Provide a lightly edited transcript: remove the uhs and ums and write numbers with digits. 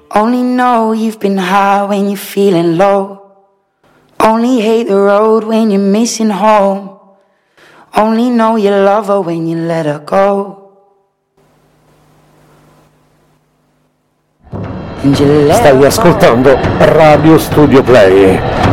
Only know you've been high when you're feeling low. Only hate the road when you're missing home. Only know you love her when you let her go. Stai ascoltando Radio Studio Play.